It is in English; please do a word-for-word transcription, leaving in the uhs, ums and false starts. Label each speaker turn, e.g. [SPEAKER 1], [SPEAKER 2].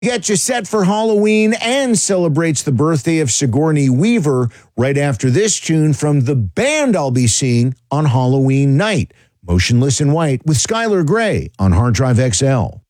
[SPEAKER 1] Gets you set for Halloween and celebrates the birthday of Sigourney Weaver right after this tune from the band I'll be seeing on Halloween night. Motionless in White with Skylar Grey on Hard Drive X L.